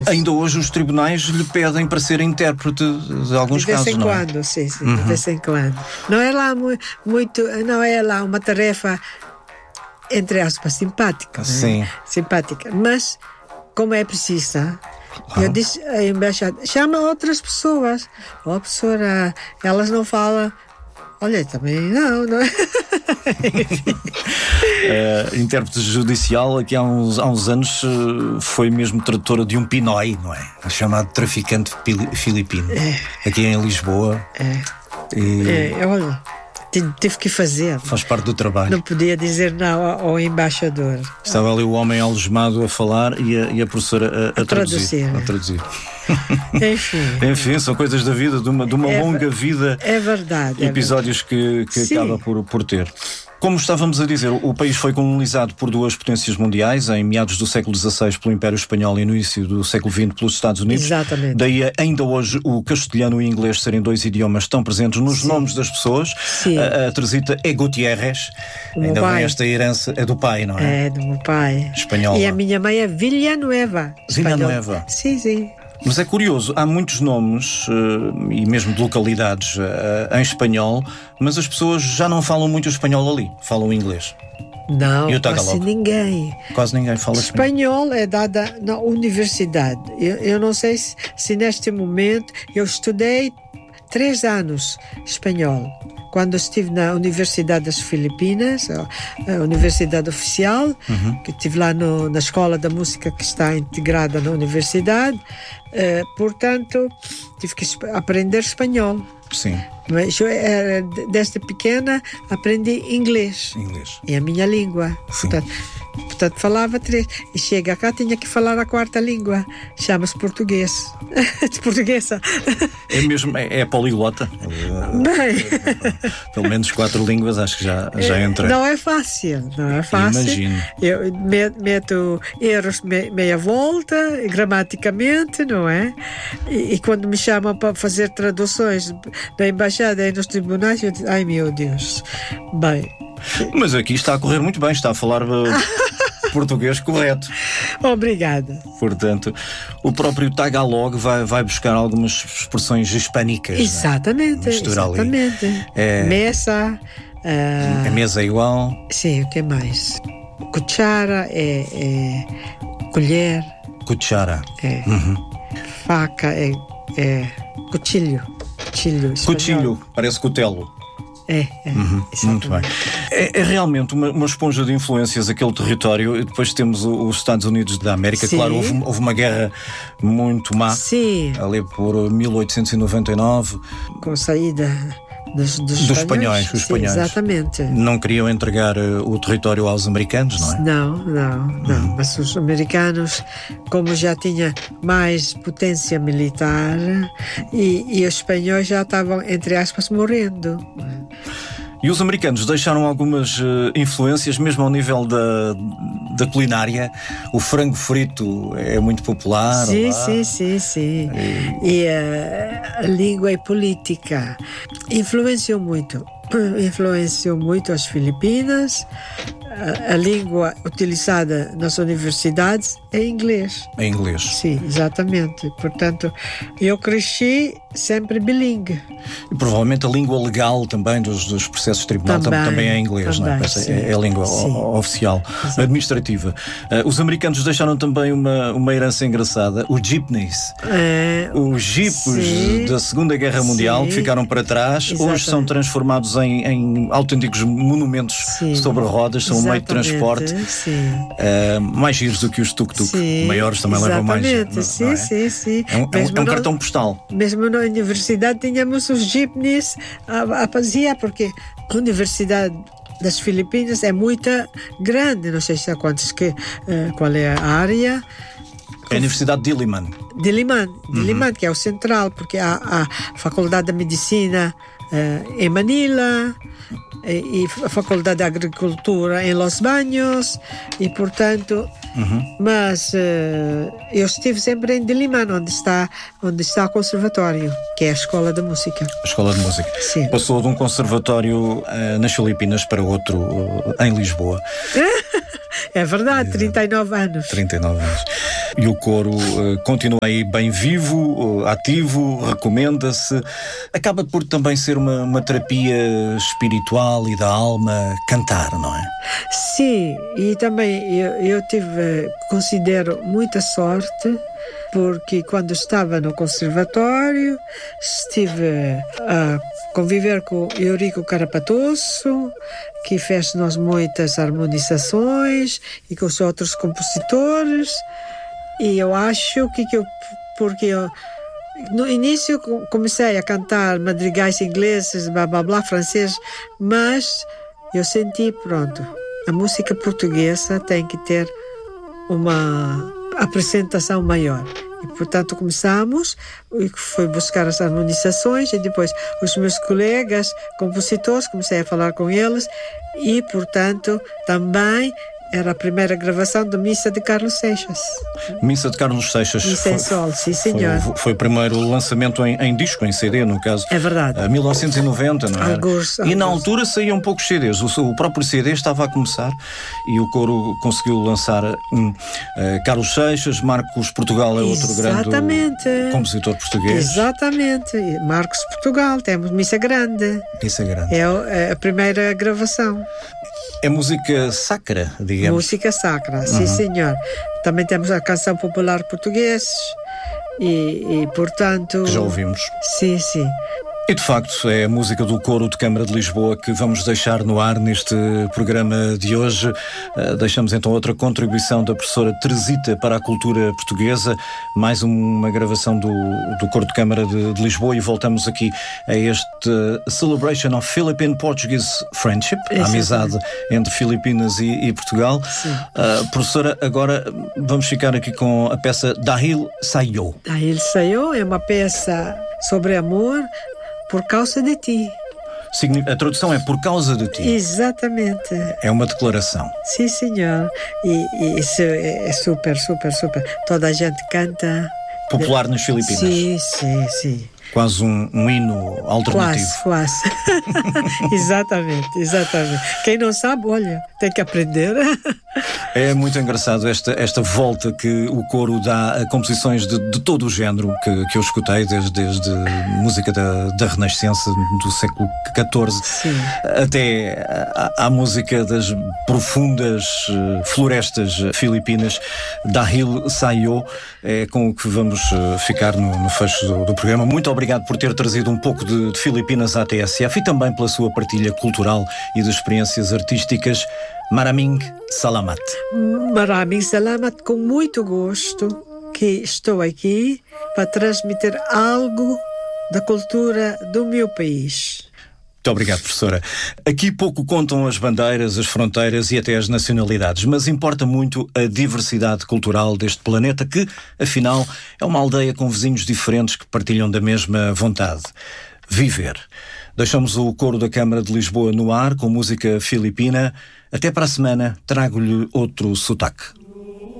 Ainda hoje os tribunais lhe pedem para ser intérprete de alguns casos, não é? De vez em quando, sim, de vez em quando. Não é lá muito, não é lá uma tarefa, entre aspas, simpática. Sim. Né? Simpática, mas como é precisa, eu disse à embaixada, chama outras pessoas. A professora, elas não falam. Olha, também não é? Intérprete judicial, aqui há uns anos foi mesmo tradutora de um pinói, não é? Chamado traficante filipino. Aqui em Lisboa. Olha, tive que fazer. Faz parte do trabalho. Não podia dizer não ao embaixador. Estava ali o homem algemado a falar e a professora a traduzir. Enfim, são coisas da vida, de uma longa vida. É verdade. Episódios que acaba por ter. Como estávamos a dizer, o país foi colonizado por duas potências mundiais, em meados do século XVI pelo Império Espanhol e no início do século XX pelos Estados Unidos. Exatamente. Daí ainda hoje o castelhano e o inglês serem dois idiomas tão presentes nos nomes das pessoas. Sim. A Teresita é Gutierrez. Ainda bem, esta herança é do pai, não é? É do meu pai. Espanhola. E a minha mãe é Villanueva. Villanueva. Sim. Mas é curioso, há muitos nomes, e mesmo de localidades em espanhol, mas as pessoas já não falam muito espanhol ali, falam inglês. Não, quase ninguém. Quase ninguém fala espanhol. É dada na universidade. Eu não sei se neste momento eu estudei 3 anos espanhol. Quando estive na Universidade das Filipinas, a Universidade Oficial, que estive lá na Escola da Música que está integrada na universidade, portanto, tive que aprender espanhol. Sim. Mas eu, desde pequena, aprendi inglês. É a minha língua. Portanto, falava 3. E chega cá, tinha que falar a 4ª língua. Chama-se português. De portuguesa. É mesmo, é poliglota? Bem. Pelo menos 4 línguas, acho que já entra. Não é fácil. Imagino. Eu meto erros meia volta, gramaticamente, não é? E quando me chamam para fazer traduções da embaixada e nos tribunais, eu digo, ai meu Deus. Bem. Mas aqui está a correr muito bem, está a falar português correto. Obrigada. Portanto, o próprio Tagalog vai buscar algumas expressões hispânicas. Exatamente. Exatamente. Mesa. A mesa é igual. Sim, o que mais? Cuchara é colher. Cuchara. Faca é cuchillo. Cuchillo, parece cutelo. Muito bem. É realmente uma esponja de influências aquele território. E depois temos os Estados Unidos da América. Sim. Claro, houve uma guerra muito má. Sim. Ali por 1899. Com a saída dos espanhóis. Os espanhóis. Sim, exatamente. Não queriam entregar o território aos americanos, não é? Não. Mas os americanos, como já tinha mais potência militar, e os espanhóis já estavam, entre aspas, morrendo. E os americanos deixaram algumas influências, mesmo ao nível da culinária. O frango frito é muito popular. Sim. E a língua e política influenciou muito as Filipinas. A língua utilizada nas universidades é inglês. É inglês. Sim, exatamente. Portanto, eu cresci sempre bilingue. E provavelmente a língua legal também dos processos de tribunal também é inglês, não é? É a língua oficial, administrativa. Os americanos deixaram também uma herança engraçada, os jeepneys. Os jipes da Segunda Guerra Mundial que ficaram para trás, exatamente. Hoje são transformados em autênticos monumentos sobre rodas, são um meio de transporte. Mais giros do que os tuk-tuk. Maiores também levam mais. Sim. É um cartão postal. Mesmo na universidade tínhamos os jeepneys a passear, porque a Universidade das Filipinas é muito grande, não sei se há quantos qual é a área. É a Universidade de Diliman. Diliman, que é o central, porque há a Faculdade de Medicina em Manila, e a Faculdade de Agricultura em Los Baños, e portanto mas eu estive sempre em Diliman, onde está o conservatório, que é a Escola de Música. Sim. Passou de um conservatório nas Filipinas para outro em Lisboa. É verdade, 39 anos. 39 anos. E o coro continua aí bem vivo, ativo, recomenda-se. Acaba por também ser uma terapia espiritual e da alma, cantar, não é? Sim, e também eu considero muita sorte, porque quando estava no conservatório estive a conviver com Eurico Carapatoso, que fez-nos muitas harmonizações, e com os outros compositores, e eu acho porque eu no início comecei a cantar madrigais ingleses, blá blá blá, francês, mas eu senti, pronto, a música portuguesa tem que ter uma apresentação maior. E, portanto, começamos, fui buscar as harmonizações, e depois os meus colegas compositores, comecei a falar com eles, e, portanto, também era a primeira gravação da Missa de Carlos Seixas. Missa de Carlos Seixas. Missa em Sol, sim, senhor. Foi o primeiro lançamento em disco, em CD, no caso. É verdade. 1990, não é? Alguns. E na altura saíam poucos CDs. O próprio CD estava a começar e o coro conseguiu lançar Carlos Seixas, Marcos Portugal é outro grande compositor português. Exatamente. Marcos Portugal, temos Missa Grande. Missa Grande. É a primeira gravação. É música sacra, digamos. Música sacra, sim, senhor. Também temos a canção popular portuguesa e portanto... Que já ouvimos. Sim, sim. E de facto é a música do Coro de Câmara de Lisboa que vamos deixar no ar neste programa de hoje. Deixamos então outra contribuição da professora Teresita para a cultura portuguesa, mais uma gravação do Coro de Câmara de Lisboa, e voltamos aqui a este Celebration of Philippine-Portuguese Friendship, a amizade entre Filipinas e Portugal. Professora, agora vamos ficar aqui com a peça Dahil Sa'yo. Dahil Sa'yo é uma peça sobre amor por causa de ti. A tradução é por causa de ti. Exatamente. É uma declaração. Sim, senhor. E isso é super, super, super. Toda a gente canta. Popular nas Filipinas. Sim, sim, sim. Quase um hino alternativo. Quase. Exatamente. Quem não sabe, olha, tem que aprender. É muito engraçado esta volta que o coro dá a composições de todo o género que eu escutei, desde música da Renascença, do século XIV, até à música das profundas florestas filipinas. Dahil Sa'yo é com o que vamos ficar no fecho do programa. Muito obrigado por ter trazido um pouco de Filipinas à TSF e também pela sua partilha cultural e de experiências artísticas. Maraming Salamat. Maraming Salamat, com muito gosto que estou aqui para transmitir algo da cultura do meu país. Muito obrigado, professora. Aqui pouco contam as bandeiras, as fronteiras e até as nacionalidades, mas importa muito a diversidade cultural deste planeta que, afinal, é uma aldeia com vizinhos diferentes que partilham da mesma vontade: viver. Deixamos o Coro da Câmara de Lisboa no ar com música filipina. Até para a semana, trago-lhe outro sotaque.